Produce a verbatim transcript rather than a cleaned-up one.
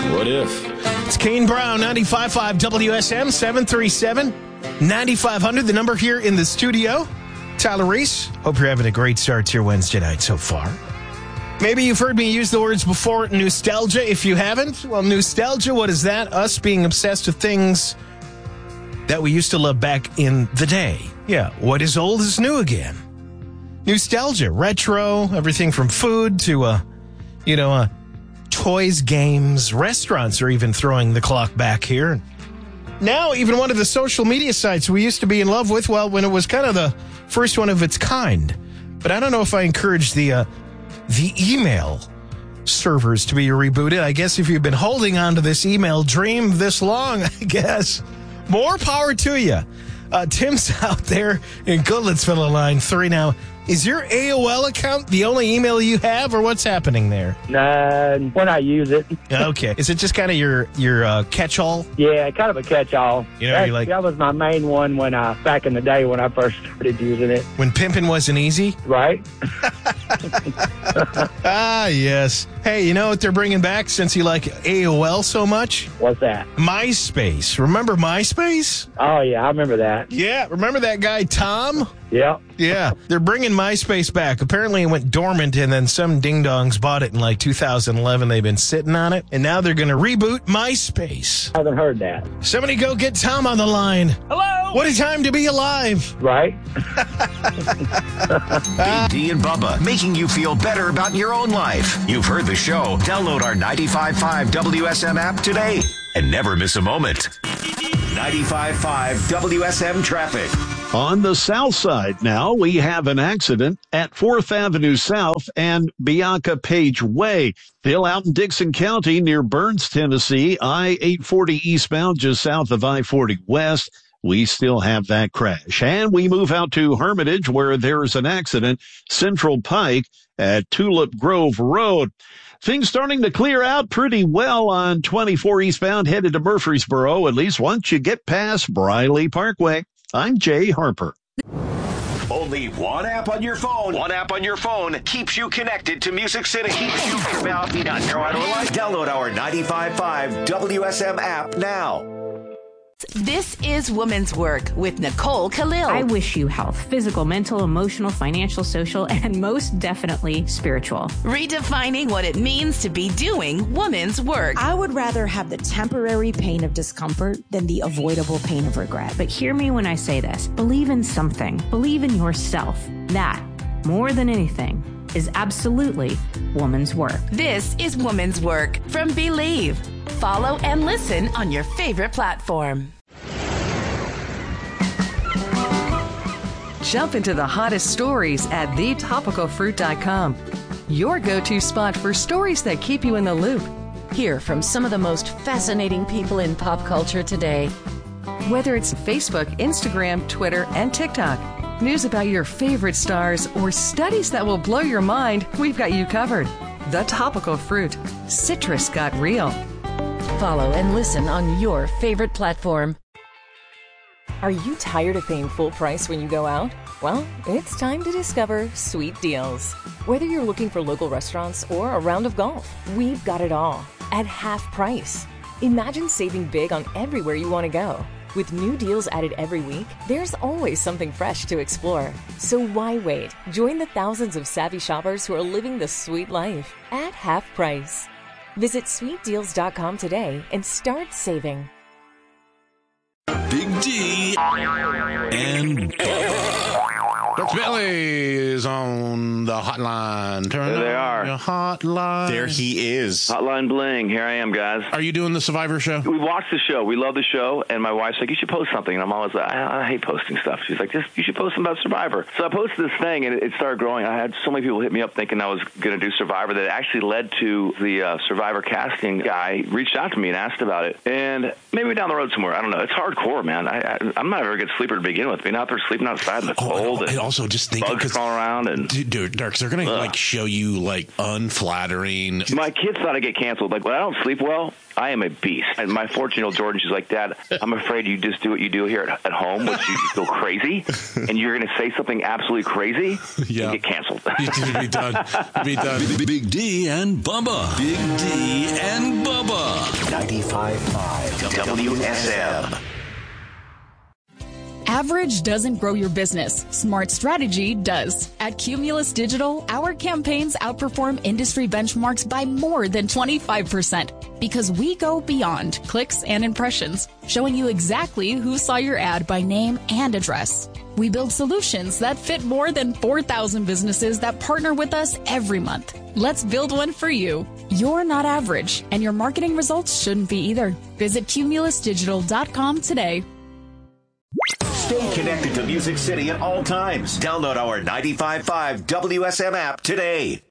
What if? It's Kane Brown, ninety-five point five W S M, seven three seven, nine five hundred. The number here in the studio. Tyler Reese, hope you're having a great start to your Wednesday night so far. Maybe you've heard me use the words before, nostalgia. If you haven't, well, nostalgia, what is that? Us being obsessed with things that we used to love back in the day. Yeah, what is old is new again. Nostalgia, retro, everything from food to, uh, you know, uh, toys, games, restaurants are even throwing the clock back here. Now, even one of the social media sites we used to be in love with, well, when it was kind of the first one of its kind. But I don't know if I encourage the uh, the email servers to be rebooted. I guess if you've been holding on to this email dream this long, I guess, more power to you. Uh, Tim's out there in Goodlettsville, line three now. Is your A O L account the only email you have, or what's happening there? Nah, when I use it. Okay. Is it just kind of your your uh, catch-all? Yeah, kind of a catch-all. You know, that, you're like, that was my main one when I back in the day when I first started using it. When pimping wasn't easy? Right. Ah, yes. Hey, you know what they're bringing back since you like A O L so much? What's that? MySpace. Remember MySpace? Oh, yeah, I remember that. Yeah, remember that guy, Tom? Yeah. Yeah, they're bringing MySpace back. Apparently it went dormant, and then some ding-dongs bought it in like two thousand eleven. They've been sitting on it, and now they're going to reboot MySpace. I haven't heard that. Somebody go get Tom on the line. Hello? What a time to be alive. Right? Big D and Bubba, making you feel better about your own life. You've heard the show. Download our ninety-five point five W S M app today and never miss a moment. ninety-five point five W S M traffic. On the south side now, we have an accident at fourth Avenue South and Bianca Page Way. Still out in Dixon County near Burns, Tennessee, I eight forty eastbound just south of I forty west. We still have that crash. And we move out to Hermitage where there's an accident, Central Pike at Tulip Grove Road. Things starting to clear out pretty well on twenty-four eastbound headed to Murfreesboro, at least once you get past Briley Parkway. I'm Jay Harper. Only one app on your phone. One app on your phone keeps you connected to Music City. Keeps you from out being on your life. Download our ninety-five point five W S M app now. This is Woman's Work with Nicole Khalil. I wish you health, physical, mental, emotional, financial, social, and most definitely spiritual. Redefining what it means to be doing woman's work. I would rather have the temporary pain of discomfort than the avoidable pain of regret. But hear me when I say this. Believe in something. Believe in yourself. That, more than anything, is absolutely woman's work. This is Woman's Work from Believe. Follow and listen on your favorite platform. Jump into the hottest stories at the topical fruit dot com. Your go-to spot for stories that keep you in the loop. Hear from some of the most fascinating people in pop culture today. Whether it's Facebook, Instagram, Twitter, and TikTok, news about your favorite stars, or studies that will blow your mind, we've got you covered. The Topical Fruit. Citrus got real. Follow and listen on your favorite platform. Are you tired of paying full price when you go out? Well, it's time to discover Sweet Deals. Whether you're looking for local restaurants or a round of golf, we've got it all at half price. Imagine saving big on everywhere you want to go. With new deals added every week, there's always something fresh to explore. So why wait? Join the thousands of savvy shoppers who are living the sweet life at half price. Visit sweet deals dot com today and start saving. Big D and Dutch Billy is on the hotline. Turn there they are. Your hotline. There he is. Hotline bling. Here I am, guys. Are you doing the Survivor show? We watched the show. We love the show. And my wife's like, you should post something. And I'm always like, I, I hate posting stuff. She's like, just you should post something about Survivor. So I posted this thing, and it, it started growing. I had so many people hit me up thinking I was going to do Survivor that it actually led to the uh, Survivor casting guy reached out to me and asked about it. And maybe down the road somewhere. I don't know. It's hardcore, man. I, I, I'm not a very good sleeper to begin with. Being out there sleeping outside in the oh, cold. And, and also just thinking, bugs crawling around. And dude, Dark, they're going to like show you like unflattering. My kids thought I'd get canceled. Like, when I don't sleep well, I am a beast. And my fourteen-year-old Jordan, she's like, Dad, I'm afraid you just do what you do here at, at home, which you go crazy, and you're going to say something absolutely crazy yeah. and get canceled. Be done. Be done. Big, Big D and Bubba. Big D and Bubba. ninety-five point five W S M. Average doesn't grow your business. Smart strategy does. At Cumulus Digital, our campaigns outperform industry benchmarks by more than twenty-five percent because we go beyond clicks and impressions, showing you exactly who saw your ad by name and address. We build solutions that fit more than four thousand businesses that partner with us every month. Let's build one for you. You're not average, and your marketing results shouldn't be either. Visit cumulus digital dot com today. Stay connected to Music City at all times. Download our ninety-five point five W S M app today.